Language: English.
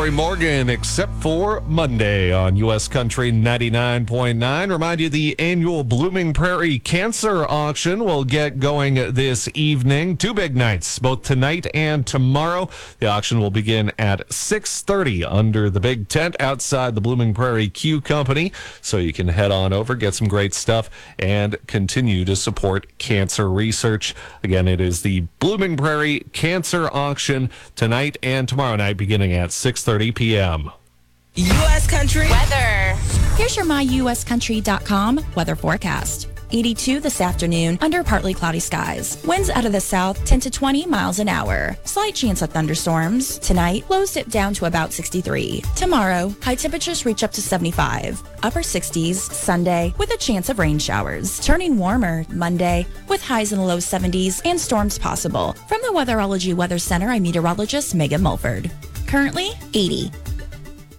Lori Morgan, except for Monday on U.S. Country 99.9. Remind you the annual Blooming Prairie Cancer Auction will get going this evening. 2 big nights, both tonight and tomorrow. The auction will begin at 6:30 under the big tent outside the Blooming Prairie Q Company. So you can head on over, get some great stuff, and continue to support cancer research. Again, it is the Blooming Prairie Cancer Auction tonight and tomorrow night beginning at 6:30 p.m. U.S. Country weather. Here's your myuscountry.com weather forecast. 82 this afternoon under partly cloudy skies. Winds out of the south 10 to 20 miles an hour. Slight chance of thunderstorms. Tonight, lows dip down to about 63. Tomorrow, high temperatures reach up to 75. Upper 60s Sunday with a chance of rain showers. Turning warmer Monday with highs in the low 70s and storms possible. From the Weatherology Weather Center, I'm meteorologist Megan Mulford. Currently 80.